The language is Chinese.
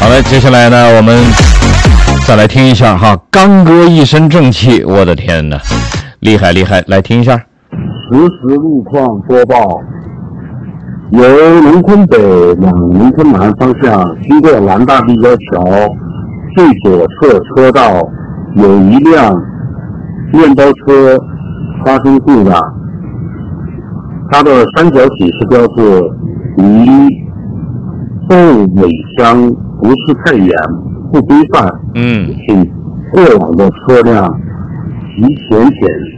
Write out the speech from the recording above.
好了，接下来呢，我们再来听一下哈，刚哥一身正气，我的天哪，厉害厉害，来听一下。 实时路况播报：由农村北往农村南方向经过南大立交桥最左侧车道有一辆面包车发生故障，它的三角警示标志离后尾箱不是太远，不规范，请过往的车辆提前检